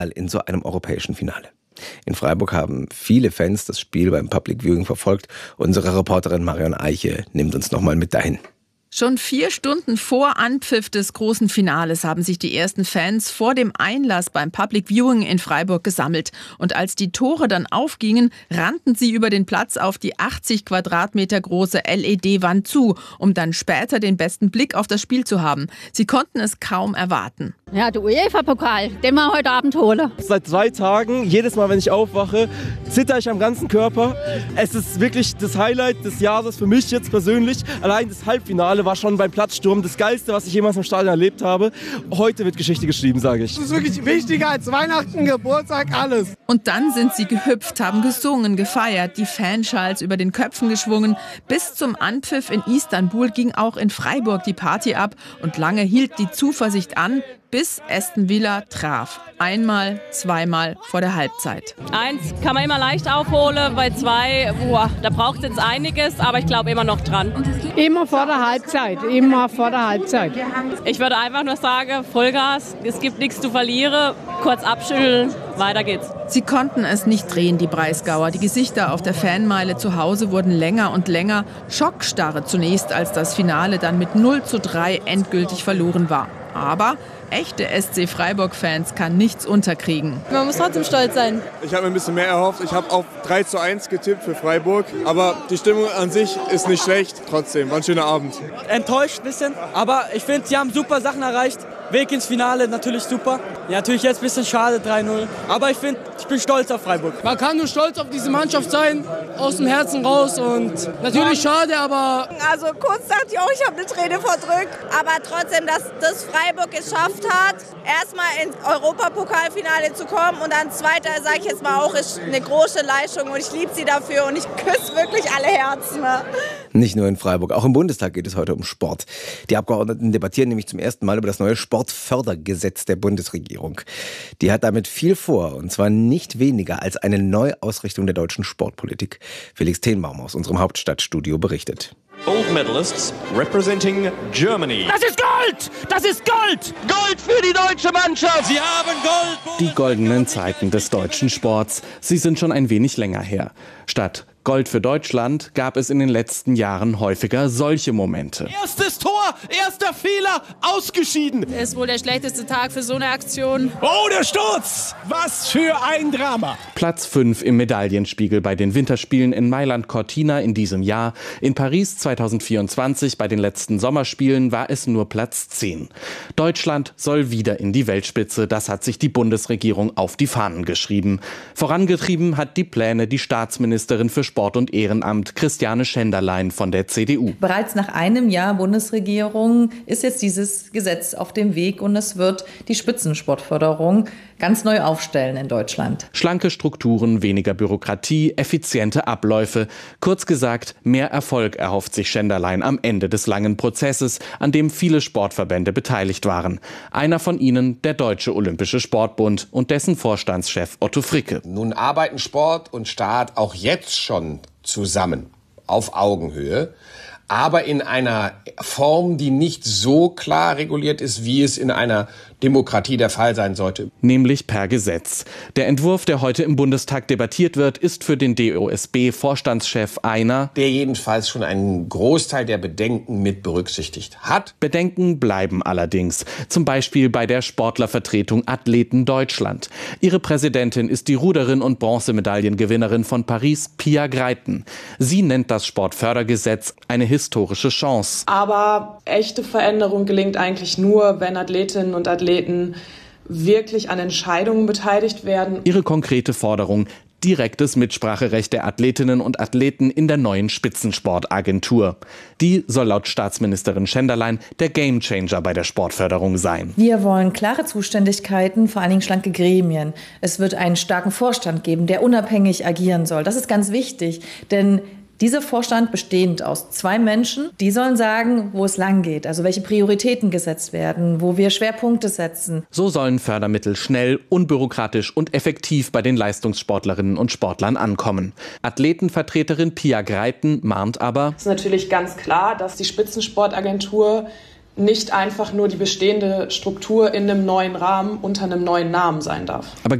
in so einem europäischen Finale. In Freiburg haben viele Fans das Spiel beim Public Viewing verfolgt. Unsere Reporterin Marion Eiche nimmt uns nochmal mit dahin. Schon 4 Stunden vor Anpfiff des großen Finales haben sich die ersten Fans vor dem Einlass beim Public Viewing in Freiburg gesammelt. Und als die Tore dann aufgingen, rannten sie über den Platz auf die 80 Quadratmeter große LED-Wand zu, um dann später den besten Blick auf das Spiel zu haben. Sie konnten es kaum erwarten. Ja, der UEFA-Pokal, den wir heute Abend holen. Seit 2 Tagen, jedes Mal, wenn ich aufwache, zitter ich am ganzen Körper. Es ist wirklich das Highlight des Jahres für mich jetzt persönlich. Allein das Halbfinale war schon beim Platzsturm das Geilste, was ich jemals im Stadion erlebt habe. Heute wird Geschichte geschrieben, sage ich. Das ist wirklich wichtiger als Weihnachten, Geburtstag, alles. Und dann sind sie gehüpft, haben gesungen, gefeiert, die Fanschals über den Köpfen geschwungen. Bis zum Anpfiff in Istanbul ging auch in Freiburg die Party ab. Und lange hielt die Zuversicht an, bis Aston Villa traf. Einmal, zweimal vor der Halbzeit. 1 kann man immer leicht aufholen, bei 2, da braucht es jetzt einiges, aber ich glaube immer noch dran. Immer vor der Halbzeit, immer vor der Halbzeit. Ich würde einfach nur sagen, Vollgas, es gibt nichts zu verlieren, kurz abschütteln, weiter geht's. Sie konnten es nicht drehen, die Breisgauer. Die Gesichter auf der Fanmeile zu Hause wurden länger und länger. Schockstarre zunächst, als das Finale dann mit 0:3 endgültig verloren war. Aber echte SC Freiburg-Fans kann nichts unterkriegen. Man muss trotzdem stolz sein. Ich habe mir ein bisschen mehr erhofft. Ich habe auf 3:1 getippt für Freiburg. Aber die Stimmung an sich ist nicht schlecht. Trotzdem, war ein schöner Abend. Enttäuscht ein bisschen, aber ich finde, sie haben super Sachen erreicht. Weg ins Finale natürlich super. Ja, natürlich jetzt ein bisschen schade, 3-0. Aber ich bin stolz auf Freiburg. Man kann nur stolz auf diese Mannschaft sein, aus dem Herzen raus. Und natürlich schade, aber... Also kurz dachte ich auch, ich habe eine Träne verdrückt. Aber trotzdem, dass Freiburg es geschafft hat, erstmal ins Europapokalfinale zu kommen. Und dann zweiter, sage ich jetzt mal auch, ist eine große Leistung. Und ich liebe sie dafür und ich küsse wirklich alle Herzen. Nicht nur in Freiburg, auch im Bundestag geht es heute um Sport. Die Abgeordneten debattieren nämlich zum ersten Mal über das neue Sportfördergesetz der Bundesregierung. Die hat damit viel vor, und zwar nicht weniger als eine Neuausrichtung der deutschen Sportpolitik. Felix Tenbaum aus unserem Hauptstadtstudio berichtet. Gold medalists representing Germany. Das ist Gold! Das ist Gold! Gold für die deutsche Mannschaft! Sie haben Gold! Die goldenen Zeiten des deutschen Sports, sie sind schon ein wenig länger her. Statt Gold für Deutschland gab es in den letzten Jahren häufiger solche Momente. Erstes Tor, erster Fehler, ausgeschieden. Das ist wohl der schlechteste Tag für so eine Aktion. Oh, der Sturz! Was für ein Drama! Platz 5 im Medaillenspiegel bei den Winterspielen in Mailand-Cortina in diesem Jahr. In Paris 2024 bei den letzten Sommerspielen war es nur Platz 10. Deutschland soll wieder in die Weltspitze, das hat sich die Bundesregierung auf die Fahnen geschrieben. Vorangetrieben hat die Pläne die Staatsministerin für Sport und Ehrenamt Christiane Schenderlein von der CDU. Bereits nach einem Jahr Bundesregierung ist jetzt dieses Gesetz auf dem Weg und es wird die Spitzensportförderung ganz neu aufstellen in Deutschland. Schlanke Strukturen, weniger Bürokratie, effiziente Abläufe. Kurz gesagt, mehr Erfolg erhofft sich Schenderlein am Ende des langen Prozesses, an dem viele Sportverbände beteiligt waren. Einer von ihnen der Deutsche Olympische Sportbund und dessen Vorstandschef Otto Fricke. Nun arbeiten Sport und Staat auch jetzt schon zusammen, auf Augenhöhe, aber in einer Form, die nicht so klar reguliert ist, wie es in einer Demokratie der Fall sein sollte. Nämlich per Gesetz. Der Entwurf, der heute im Bundestag debattiert wird, ist für den DOSB-Vorstandschef einer, der jedenfalls schon einen Großteil der Bedenken mit berücksichtigt hat. Bedenken bleiben allerdings. Zum Beispiel bei der Sportlervertretung Athleten Deutschland. Ihre Präsidentin ist die Ruderin und Bronzemedaillengewinnerin von Paris, Pia Greiten. Sie nennt das Sportfördergesetz eine historische Chance. Aber echte Veränderung gelingt eigentlich nur, wenn Athletinnen und Athleten wirklich an Entscheidungen beteiligt werden. Ihre konkrete Forderung: direktes Mitspracherecht der Athletinnen und Athleten in der neuen Spitzensportagentur. Die soll laut Staatsministerin Schenderlein der Gamechanger bei der Sportförderung sein. Wir wollen klare Zuständigkeiten, vor allen Dingen schlanke Gremien. Es wird einen starken Vorstand geben, der unabhängig agieren soll. Das ist ganz wichtig, denn dieser Vorstand, bestehend aus 2 Menschen, die sollen sagen, wo es lang geht, also welche Prioritäten gesetzt werden, wo wir Schwerpunkte setzen. So sollen Fördermittel schnell, unbürokratisch und effektiv bei den Leistungssportlerinnen und Sportlern ankommen. Athletenvertreterin Pia Greiten mahnt aber: Es ist natürlich ganz klar, dass die Spitzensportagentur nicht einfach nur die bestehende Struktur in einem neuen Rahmen unter einem neuen Namen sein darf. Aber